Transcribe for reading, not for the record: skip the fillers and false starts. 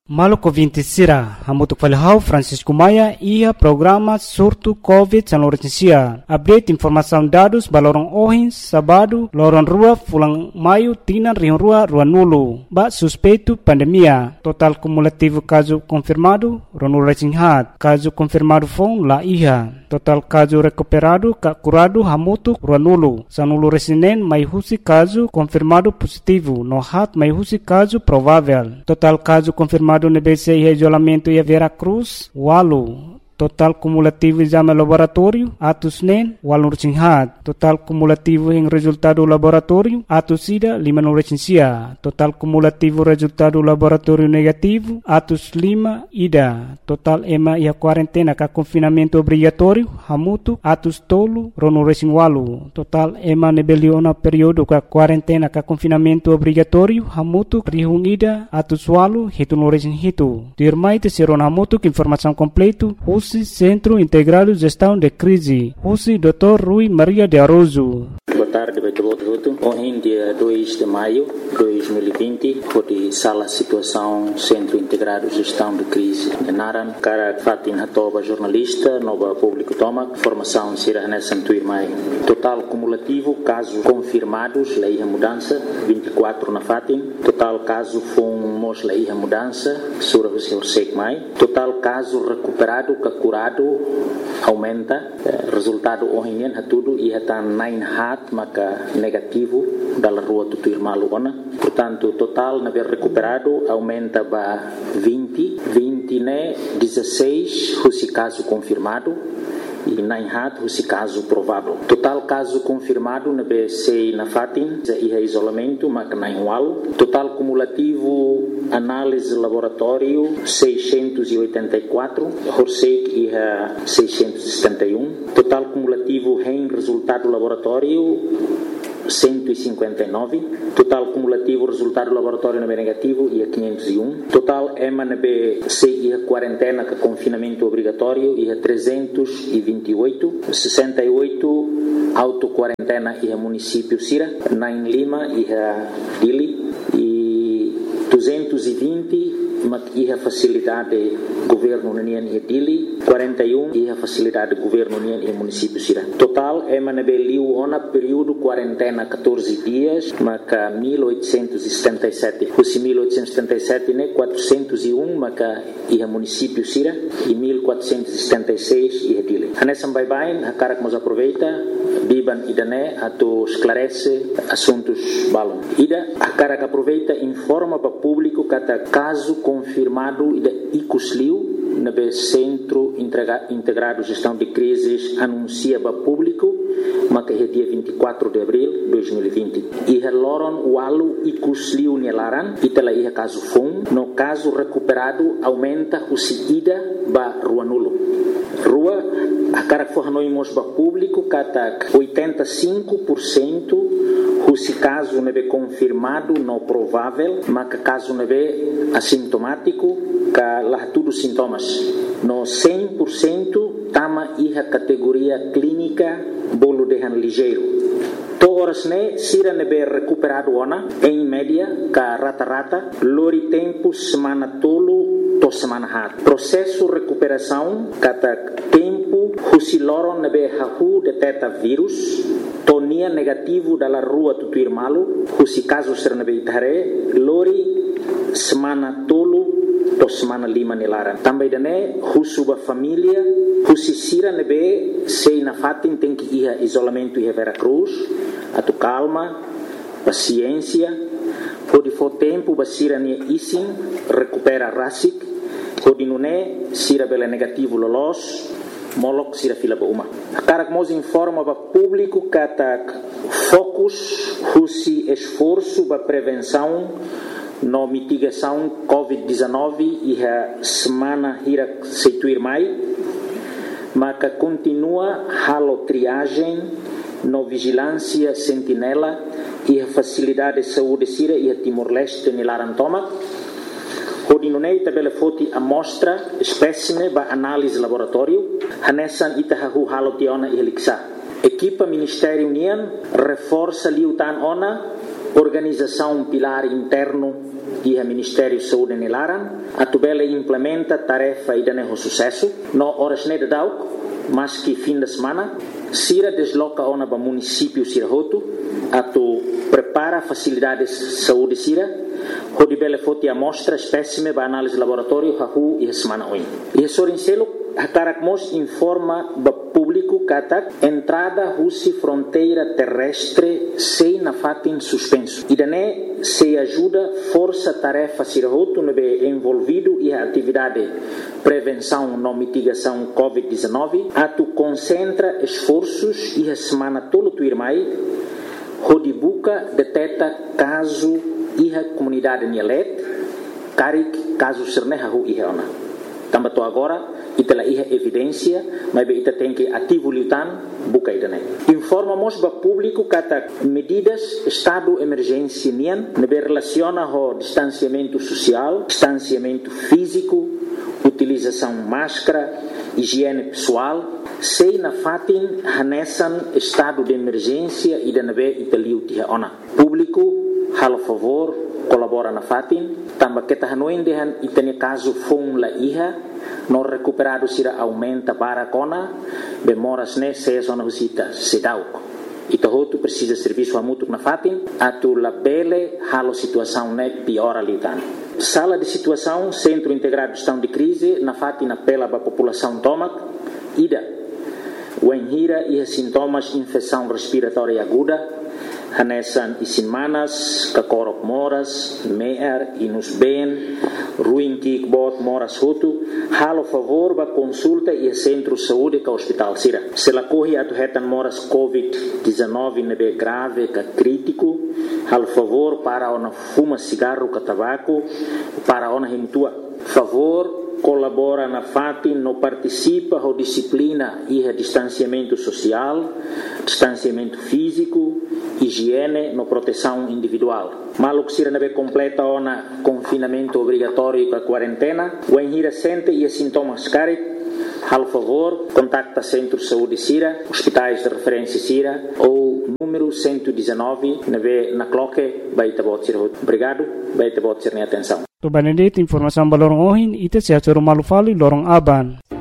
Maluco 20 sira, hamutuk falhau Francisco Maia ia programa surto COVID São Lourenço. Update informação dados balorong ohin sabado lorong rua fulang maio tinan rion rua nulu. Ba suspeito pandemia. Total cumulativo caso confirmado ronu recinghat. Caso confirmado fon la iha. Total caso recuperado curado hamutuk nulu. São Lourenço mai husi caso confirmado positivo. No hat mai husi caso provável. Total caso confirmado no BC e isolamento e Vera Cruz, walu. Total cumulativo exame laboratório, atos nen, walu recinghat. Total cumulativo em resultado laboratório, atos ida, 5 no recensia. Total cumulativo resultado laboratório negativo, atos 5 ida. Total ema e a quarentena ka confinamento obrigatório, hamutu, atos tolo, rono recing walu. Total ema nebeliona período ka quarentena ka confinamento obrigatório, hamutu, rihung ida, atos walu, hitu no recing hitu. Dirmai te seron hamutu que informação completo, Centro Integrado de Gestão de Crise. Usi Dr. Rui Maria de Aroso. Boa tarde, Beto. Ontem, dia 2 de maio de 2020, foi sala situação Centro Integrado de Gestão de Crise. Naran, cara Fatin Hatoba, jornalista, nova público toma, formação Sira Nessa Tuirmai. Total cumulativo, casos confirmados, lei a mudança, 24 na Fatin. Total caso fomos lei a mudança, Sura Hussein Mai. Total caso recuperado, curado, aumenta. Resultado ontem é tudo e está 9 hat, maka negativo da rua do Tuirmalu. Portanto, total na ver recuperado aumenta para 20 né 16 esse caso confirmado e 9 hat esse caso provável. Total caso confirmado na BC na Fatin e isolamento maka 9 wal. Total cumulativo análise laboratório 684, Horsek e 671. Total cumulativo em resultado laboratório 159. Total cumulativo resultado laboratório na B negativo e a 501. Total EMA na BC e a quarentena com confinamento obrigatório e a 328. 68 auto-quarentena e a município Sira. 9 Lima e a Dili. E 220 e a facilidade governo União e Dili, 41 e a facilidade governo União e município Sira. Total é manabeliu ona período quarentena 14 dias, maca 1877. Os 1877 né 401 maca e a município Sira e 1476 e a Dili. Anesam bye a cara que nos aproveita biban idane ato esclarece assuntos balon. Ida a cara que aproveita informa para público cada caso confirmado da ICUSLIU na Centro Integrado de Gestão de Crises anuncia para público mas que é dia 24 de abril de 2020 e loron walu ICUSLIU nelaran itala ia caso fon no caso recuperado aumenta o ida ba rua nulo rua a cara que for noimos para público kata 85% esse caso neve confirmado não provável, mas que caso neve assintomático, que lá tudo sintomas. No 100% tama iha categoria clínica bolo de ligeiro. Todas ne sira neve recuperado ona em média ka rata lori tempo semana tolo to semana hat. Processo recuperação kata tempo husi loron neve hahu detecta vírus tonia negativo dalla rua Tutuirmalu, husi caso ser neve itare lori semana tolo to semana 5 nilaran. Também dane husuba família husi sira neve sei na Fatin tem que ir isolamento e Vera Cruz, atu calma, paciência, pode for tempo basira ni isin recupera rasik, pode nune sira bela negativo lolos molok sira fila ba uma. Cara que nos informa para público que focus husi esforço para prevenção no mitigação COVID-19 e a semana ira seituir mai, mas que continua halo triagem no vigilância sentinela e a facilidade de saúde sira e a Timor-Leste nilarantoma. Hodinunei tabela foti amostra espécime ba análise laboratório hanesan itahahu halotiona e heliksa. Equipa Ministério União reforça liutan ona organização pilar interno e o Ministério da Saúde nelaran, a tubela implementa tarefa e dane sucesso, no horas ne dauk, mas que fim de semana, Sira desloca ona para município Sirahoto, a tu prepara facilidades de saúde Sira, onde bela foto amostra espécime para análise laboratório hahu e semana oin. E sorincelo a Caracmos informa para público que entrada russi fronteira terrestre sem na fatin suspenso. E daí se ajuda força tarefa Sirahoto no be envolvido e a atividade prevenção e mitigação COVID-19 a tu concentra esforços e a semana todo tu irmai onde buca detecta caso e a comunidade nielet carik caso serneha hu e ona. Também agora ita iha evidência, mas ita tem que ativo lutan buka ida nei. Informamos para público que medidas estado emergência nian nebe relaciona ho distanciamento social, distanciamento físico, utilização máscara, higiene pessoal, sei na fatin hanesan estado de emergência ida nebe ita liu tiha ona. Público hal favor colabora na fatin, também que tahanoin dehan itane caso fong la iha no recuperado sira aumenta para cona bemoras ne se zona visita sedauk ito hotu precisa serviço amutuk na fatin atu la bele halo situação ne piora litan sala de situação centro integrado de gestão de crise na fatin apela para população tomak ida wenhira e sintomas infecção respiratória aguda hanesan isinmanas, kakorok moras, meer, inus ben, ruim kikbot moras hutu, halo favor ba consulta e centro saúde ka hospital sira. Se la corre atu hetan moras COVID-19 nebe grave ka crítico, halo favor para ona fuma cigarro ka tabaco, para ona himtua. Favor colabora na fatin, no participa ho disciplina e distanciamento social, distanciamento físico, higiene, no proteção individual. Maluk sira nebe completa ona confinamento obrigatório com a quarentena, o enhira sente e sintomas carik, hal favor, contacta Centro de Saúde Sira, hospitais de referência Sira, ou número 119, nebe na cloque, baita bot sira. Obrigado, baita bot sira atenção. To banedit informação balorong ohin ite se atoro malufali lorong aban.